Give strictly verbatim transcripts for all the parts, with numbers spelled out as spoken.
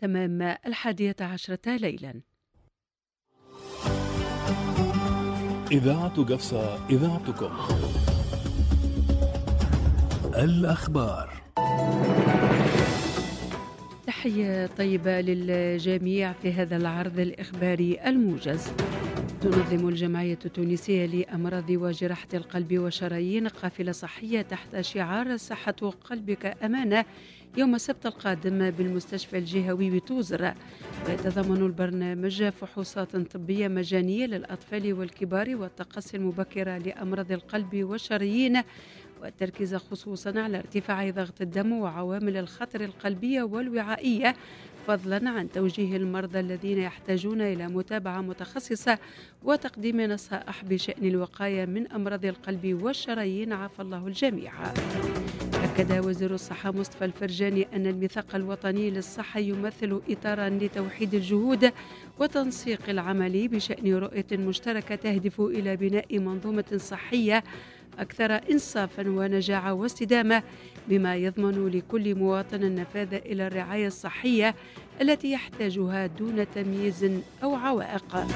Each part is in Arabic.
تمام الحادية عشرة ليلا. إذاعة قفصة، إذاعتكم. الأخبار. تحية طيبة للجميع في هذا العرض الإخباري الموجز. تنظم الجمعية التونسية لأمراض وجراحة القلب والشرايين قافلة صحية تحت شعار صحة قلبك أمانة يوم السبت القادم بالمستشفى الجهوي بتوزر، ويتضمن البرنامج فحوصات طبية مجانية للأطفال والكبار والتقصي المبكر لأمراض القلب والشرايين، والتركيز خصوصا على ارتفاع ضغط الدم وعوامل الخطر القلبية والوعائية، فضلا عن توجيه المرضى الذين يحتاجون إلى متابعة متخصصة وتقديم نصائح بشأن الوقاية من أمراض القلب والشرايين، عافى الله الجميع. أكد وزير الصحة مصطفى الفرجاني أن الميثاق الوطني للصحة يمثل إطارا لتوحيد الجهود وتنسيق العمل بشأن رؤية مشتركة تهدف إلى بناء منظومة صحية أكثر إنصافا ونجاعة واستدامة، بما يضمن لكل مواطن النفاذ إلى الرعاية الصحية التي يحتاجها دون تمييز أو عوائق.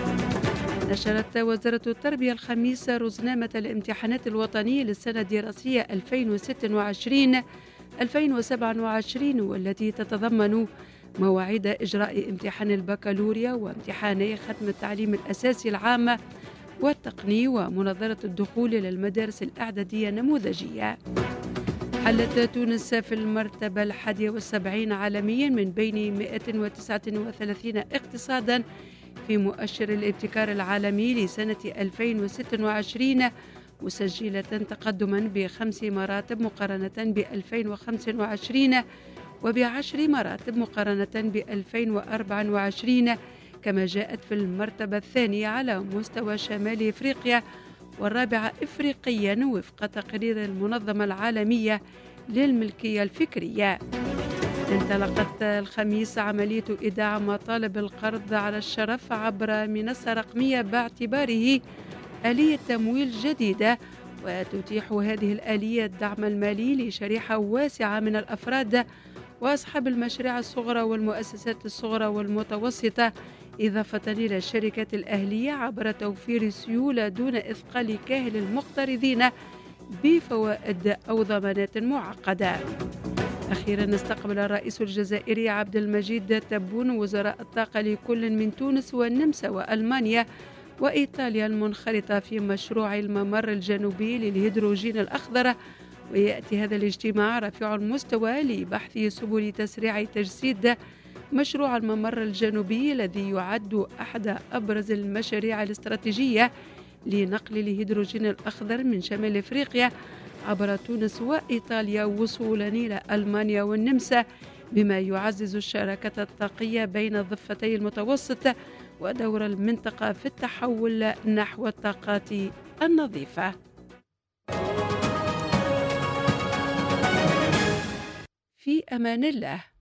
نشرت وزارة التربية الخميس رزنامة الامتحانات الوطنية للسنة الدراسية ألفين وستة وعشرين ألفين وسبعة وعشرين، والتي تتضمن مواعيد إجراء امتحان البكالوريا وامتحاني ختم التعليم الأساسي العام والتقني ومنظرة الدخول إلى المدارس الإعدادية النموذجية. حلت تونس في المرتبة الحادية والسبعين عالميا من بين مئة وتسعة وثلاثين اقتصادا في مؤشر الابتكار العالمي لسنة ألفين وستة وعشرين، مسجلة تقدما بخمس مراتب مقارنة ب ألفين وخمسة وعشرين وبعشر مراتب مقارنة ب ألفين وأربعة وعشرين، كما جاءت في المرتبة الثانية على مستوى شمال إفريقيا والرابعة إفريقيا وفق تقرير المنظمة العالمية للملكية الفكرية. انطلقت الخميس عملية إيداع مطالب القرض على الشرف عبر منصة رقمية باعتباره آلية تمويل جديدة، وتتيح هذه الآلية الدعم المالي لشريحة واسعة من الأفراد وأصحاب المشاريع الصغرى والمؤسسات الصغرى والمتوسطة، إضافة إلى الشركات الأهلية عبر توفير سيولة دون إثقال كاهل المقترضين بفوائد أو ضمانات معقدة. أخيرا استقبل الرئيس الجزائري عبد المجيد تبون وزراء الطاقة لكل من تونس والنمسا وألمانيا وإيطاليا المنخرطة في مشروع الممر الجنوبي للهيدروجين الأخضر، ويأتي هذا الاجتماع رفيع المستوى لبحث سبل تسريع تجسيد مشروع الممر الجنوبي الذي يعد أحد أبرز المشاريع الاستراتيجية لنقل الهيدروجين الأخضر من شمال إفريقيا عبر تونس وإيطاليا وصولا إلى ألمانيا والنمسا، بما يعزز الشراكة الطاقية بين الضفتي المتوسط ودور المنطقة في التحول نحو الطاقات النظيفة. في أمان الله.